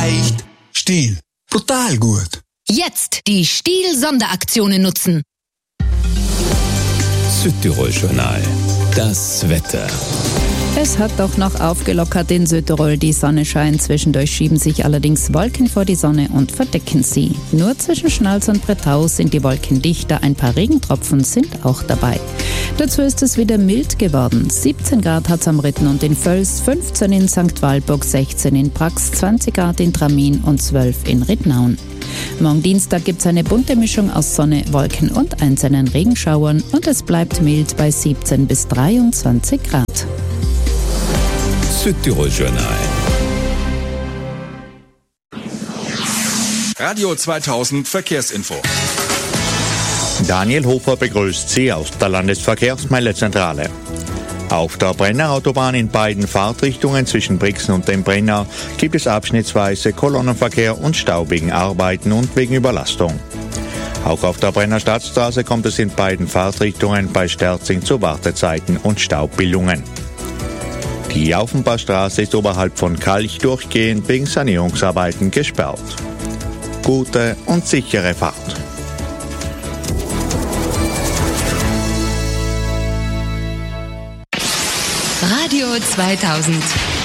leicht. Stihl. Brutal gut. Jetzt die Stihl-Sonderaktionen nutzen. Südtirol-Journal. Das Wetter. Es hat doch noch aufgelockert in Südtirol. Die Sonne scheint. Zwischendurch schieben sich allerdings Wolken vor die Sonne und verdecken sie. Nur zwischen Schnals und Bretau sind die Wolken dichter. Ein paar Regentropfen sind auch dabei. Dazu ist es wieder mild geworden. 17 Grad hat es am Ritten und in Völs, 15 in St. Walburg, 16 in Prax, 20 Grad in Tramin und 12 in Rittnauen. Morgen Dienstag gibt es eine bunte Mischung aus Sonne, Wolken und einzelnen Regenschauern und es bleibt mild bei 17 bis 23 Grad. Südtirol-Journal. Radio 2000 Verkehrsinfo. Daniel Hofer begrüßt Sie aus der Landesverkehrsmeldezentrale. Auf der Brenner-Autobahn in beiden Fahrtrichtungen zwischen Brixen und dem Brenner gibt es abschnittsweise Kolonnenverkehr und Stau wegen Arbeiten und wegen Überlastung. Auch auf der Brenner Stadtstraße kommt es in beiden Fahrtrichtungen bei Sterzing zu Wartezeiten und Staubbildungen. Die Aufenbarstraße ist oberhalb von Kalch durchgehend wegen Sanierungsarbeiten gesperrt. Gute und sichere Fahrt. Radio 2000.